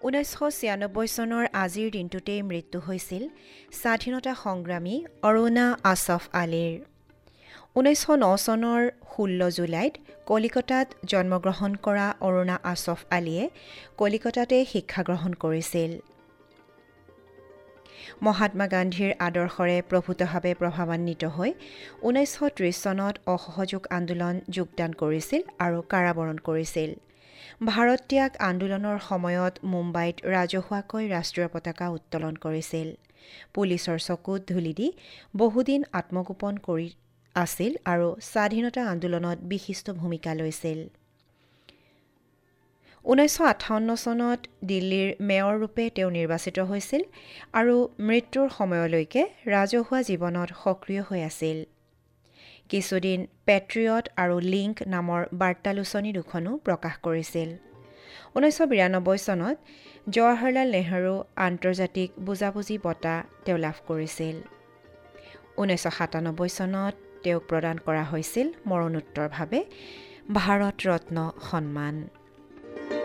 1996 চনৰ আজিৰ দিনটোতেই মৃত্যু হৈছিল স্বাধীনতা সংগ্ৰামী অৰুণা আছফ আলীৰ। 1909 চনৰ 16 জুলাইত কলিকতাত জন্মগ্ৰহণ কৰা অৰুণা আছফ আলীয়ে কলিকতাতে শিক্ষা গ্ৰহণ কৰিছিল। মহাত্মা গান্ধীৰ আদৰ্শৰে প্ৰভূতভাৱে প্ৰভাৱান্বিত হৈ 1930 চনত অসহযোগ আন্দোলন যোগদান কৰিছিল আৰু কাৰাবৰণ কৰিছিল। ভাৰত ত্যাগ আন্দোলনৰ সময়ত মুম্বাইত ৰাজহুৱাকৈ ৰাষ্ট্ৰীয় পতাকা উত্তোলন কৰিছিল। পুলিচৰ চকুত ধূলি দি বহুদিন আত্মগোপন কৰি আছিল আৰু স্বাধীনতা আন্দোলনত বিশিষ্ট ভূমিকা লৈছিল। 1958 চনত দিল্লীৰ মেয়ৰ ৰূপে তেওঁ নিৰ্বাচিত হৈছিল আৰু মৃত্যুৰ সময়লৈকে ৰাজহুৱা জীৱনত সক্ৰিয় হৈ আছিল। কিছুদিন পেট্ৰিয়ট আৰু লিংক নামৰ বাৰ্তালোচনী দুখনো প্ৰকাশ কৰিছিল। 1992 চনত জৱাহৰলাল নেহৰু আন্তৰ্জাতিক বুজাবুজি বঁটা তেওঁ লাভ কৰিছিল। 1997 চনত তেওঁক প্ৰদান কৰা হৈছিল মৰণোত্তৰভাৱে ভাৰত ৰত্ন সন্মান।